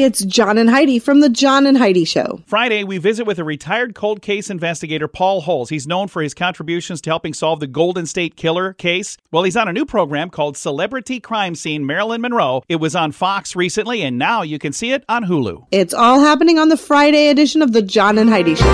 it's John and Heidi from The John and Heidi Show. Friday, we visit with a retired cold case investigator, Paul Holes. He's known for his contributions to helping solve the Golden State Killer case. Well, he's on a new program called Celebrity Crime Scene Marilyn Monroe. It was on Fox recently, and now you can see it on Hulu. It's all happening on the Friday edition of The John and Heidi Show.